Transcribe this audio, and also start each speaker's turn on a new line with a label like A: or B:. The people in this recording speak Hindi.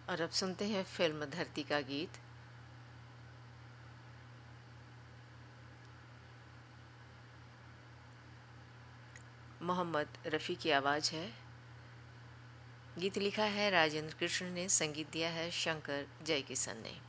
A: और अब सुनते हैं फिल्म धरती का गीत। मोहम्मद रफ़ी की आवाज़ है। गीत लिखा है राजेंद्र कृष्ण ने, संगीत दिया है शंकर जयकिशन ने।